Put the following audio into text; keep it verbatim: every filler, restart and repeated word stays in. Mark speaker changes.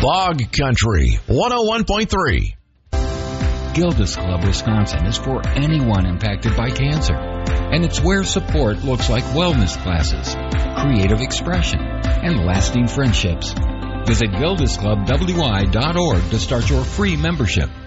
Speaker 1: Bog Country one oh one point three.
Speaker 2: Gilda's Club Wisconsin is for anyone impacted by cancer, and it's where support looks like wellness classes, creative expression, and lasting friendships. Visit gildas club w i dot org to start your free membership.